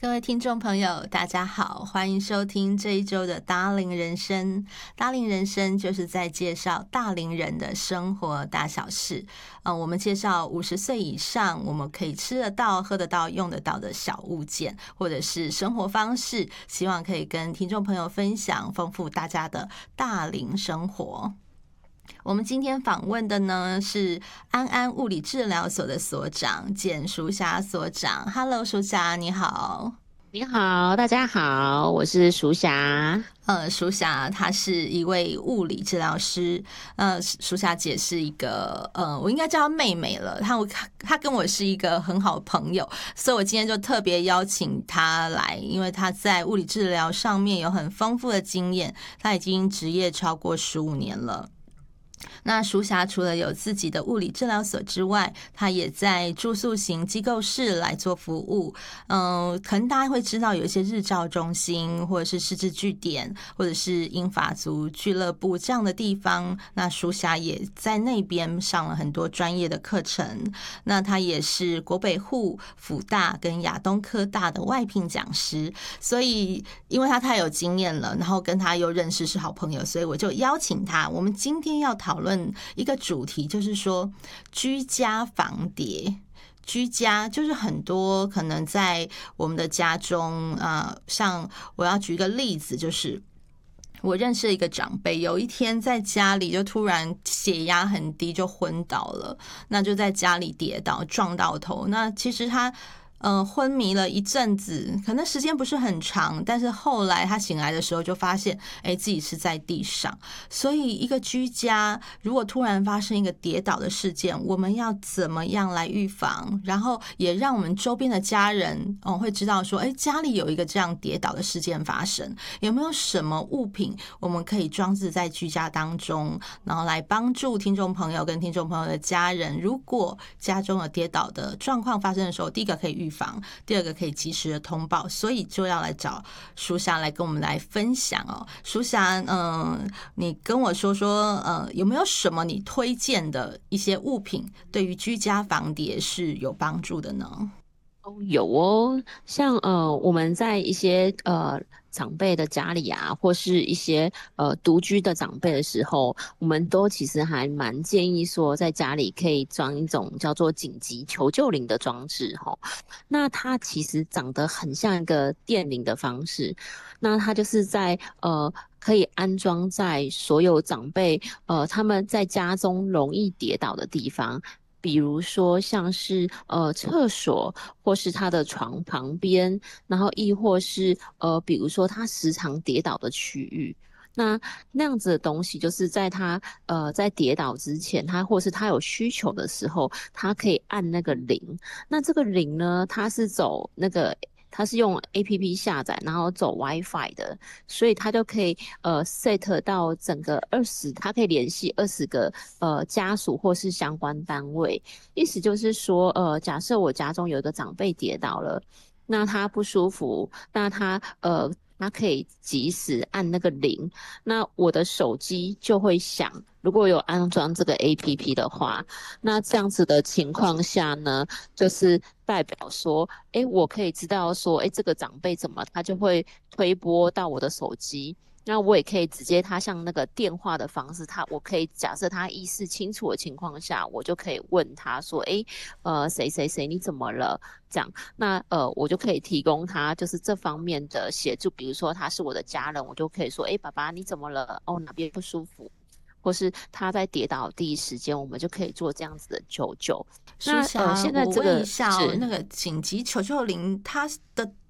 各位听众朋友大家好，欢迎收听这一周的大龄人生。大龄人生就是在介绍大龄人的生活大小事。我们介绍50岁以上我们可以吃得到喝得到用得到的小物件或者是生活方式，希望可以跟听众朋友分享，丰富大家的大龄生活。我们今天访问的呢是安安物理治疗所的所长简淑霞所长。 Hello 淑霞你好。 你好，大家好，我是淑霞。 淑霞她是一位物理治疗师。淑霞姐是一个我应该叫她妹妹了，她跟我是一个很好的朋友，所以我今天就特别邀请她来，因为她在物理治疗上面有很丰富的经验，她已经职业超过15年了。那淑霞除了有自己的物理治疗所之外，她也在住宿型机构室来做服务。可能大家会知道有一些日照中心或者是失智据点或者是英法族俱乐部这样的地方，那淑霞也在那边上了很多专业的课程。那她也是国北护、辅大跟亚东科大的外聘讲师，所以因为她太有经验了，然后跟她又认识是好朋友，所以我就邀请她。我们今天要讨论一个主题，就是说居家防谍。居家就是很多可能在我们的家中，像我要举一个例子，就是我认识一个长辈，有一天在家里就突然血压很低，就昏倒了，那就在家里跌倒撞到头。那其实他昏迷了一阵子，可能时间不是很长，但是后来他醒来的时候就发现自己是在地上。所以一个居家如果突然发生一个跌倒的事件，我们要怎么样来预防，然后也让我们周边的家人会知道说家里有一个这样跌倒的事件发生，有没有什么物品我们可以装置在居家当中，然后来帮助听众朋友跟听众朋友的家人，如果家中有跌倒的状况发生的时候，第一个可以预防，第二个可以及时的通报。所以就要来找淑霞来跟我们来分享哦。淑霞，你跟我说说，有没有什么你推荐的一些物品对于居家防谍是有帮助的呢？ 有哦，像我们在一些长辈的家里啊，或是一些独居的长辈的时候，我们都其实还蛮建议说，在家里可以装一种叫做紧急求救铃的装置哈。那它其实长得很像一个电铃的方式，那它就是在可以安装在所有长辈他们在家中容易跌倒的地方。比如说像是厕所，或是他的床旁边，然后亦或是比如说他时常跌倒的区域。那样子的东西，就是在他在跌倒之前，他或是他有需求的时候，他可以按那个铃。那这个铃呢，它是用 APP 下载，然后走 WiFi 的，所以它就可以set 到整个它可以联系20个家属或是相关单位。意思就是说，假设我家中有一个长辈跌倒了，那他不舒服，那他可以及时按那个铃，那我的手机就会响。如果有安装这个 APP 的话，那这样子的情况下呢，就是代表说，我可以知道说，这个长辈怎么，他就会推播到我的手机。那我也可以直接，他像那个电话的方式，我可以假设他意识清楚的情况下，我就可以问他说，谁谁谁你怎么了？这样，那我就可以提供他就是这方面的协助，比如说他是我的家人，我就可以说，爸爸你怎么了？哦，哪边不舒服？或是他在跌倒的第一时间，我们就可以做这样子的求救。那淑霞， 现在我问一这个下哦， 是那个紧急求救铃它的